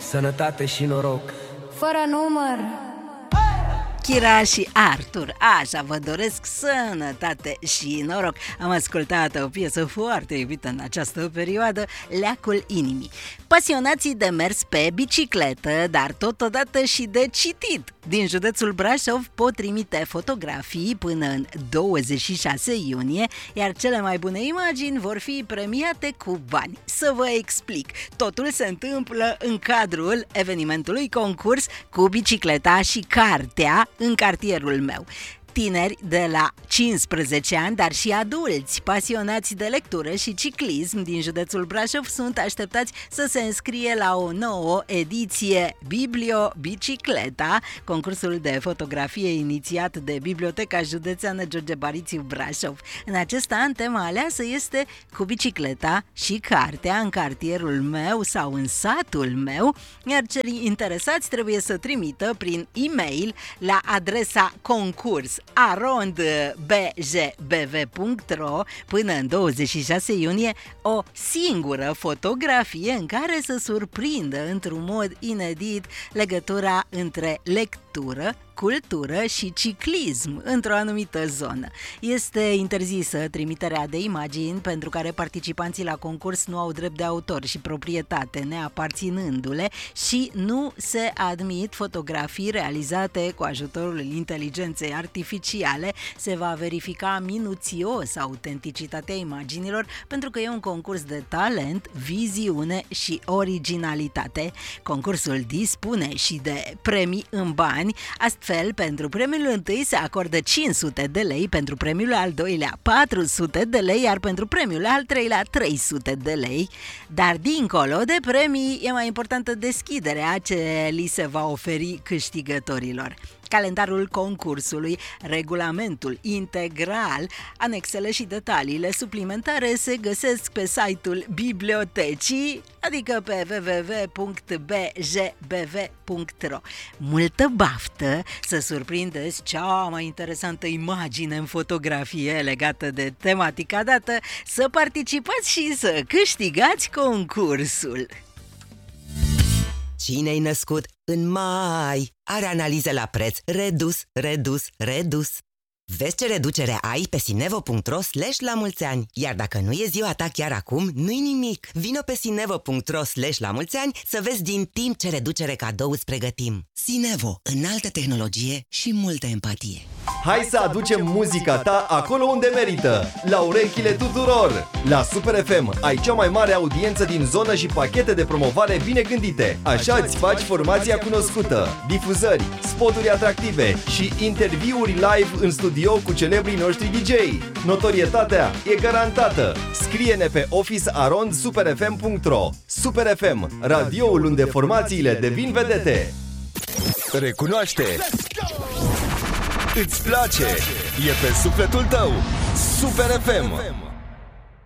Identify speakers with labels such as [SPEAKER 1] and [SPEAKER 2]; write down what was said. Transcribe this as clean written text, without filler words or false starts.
[SPEAKER 1] sănătate și noroc.
[SPEAKER 2] Fără număr.
[SPEAKER 3] Kira și Arthur, așa vă doresc sănătate și noroc. Am ascultat o piesă foarte iubită în această perioadă, Leacul inimii. Pasionații de mers pe bicicletă, dar totodată și de citit, din județul Brașov pot trimite fotografii până în 26 iunie, iar cele mai bune imagini vor fi premiate cu bani. Să vă explic, totul se întâmplă în cadrul evenimentului concurs cu bicicleta și cartea în cartierul meu. Tineri de la 15 ani, dar și adulți pasionați de lectură și ciclism din județul Brașov sunt așteptați să se înscrie la o nouă ediție Biblio Bicicleta, concursul de fotografie inițiat de Biblioteca Județeană George Barițiu Brașov. În acest an, tema aleasă este cu bicicleta și cartea în cartierul meu sau în satul meu, iar cei interesați trebuie să trimită prin e-mail la adresa concurs@arondbjbv.ro până în 26 iunie o singură fotografie în care să surprindă într-un mod inedit legătura între lectură, cultură și ciclism într-o anumită zonă. Este interzisă trimiterea de imagini pentru care participanții la concurs nu au drept de autor și proprietate neaparținându-le și nu se admit fotografii realizate cu ajutorul inteligenței artificiale. Se va verifica minuțios autenticitatea imaginilor pentru că e un concurs de talent, viziune și originalitate. Concursul dispune și de premii în bani, astfel pentru premiul întâi se acordă 500 de lei, pentru premiul al doilea 400 de lei, iar pentru premiul al treilea 300 de lei. Dar dincolo de premii e mai importantă deschiderea ce li se va oferi câștigătorilor. Calendarul concursului, regulamentul integral, anexele și detaliile suplimentare se găsesc pe site-ul bibliotecii, adică pe www.bjbv.ro. Multă baftă să surprindeți cea mai interesantă imagine în fotografie legată de tematica dată, să participați și să câștigați concursul.
[SPEAKER 4] Cine-i născut în mai are analiză la preț redus, redus, redus. Vezi ce reducere ai pe sinevo.ro/la-mulți-ani. Iar dacă nu e ziua ta chiar acum, nu-i nimic. Vino pe sinevo.ro/la-mulți-ani să vezi din timp ce reducere cadou îți pregătim. Sinevo, înaltă tehnologie și multă empatie.
[SPEAKER 5] Hai să aducem muzica ta acolo unde merită, la urechile tuturor! La Super FM ai cea mai mare audiență din zonă și pachete de promovare bine gândite. Așa îți faci formația cunoscută, difuzări, spoturi atractive și interviuri live în studio cu celebrii noștri DJ. Notorietatea e garantată. Scrie-ne pe office@superfm.ro. Super FM, radioul unde formațiile devin vedete.
[SPEAKER 6] Recunoaște! Îți place! E pe sufletul tău! Super FM!